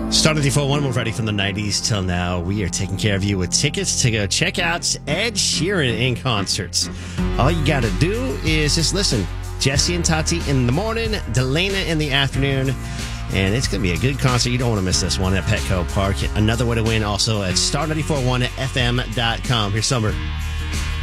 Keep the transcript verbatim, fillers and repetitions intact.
Star ninety-four point one, we're ready from the nineties till now. We are taking care of you with tickets to go check out Ed Sheeran in concerts. All you got to do is just listen. Jesse and Tati in the morning, Delana in the afternoon, and it's going to be a good concert. You don't want to miss this one at Petco Park. Another way to win also at star nine four one f m dot com. Here's Summer.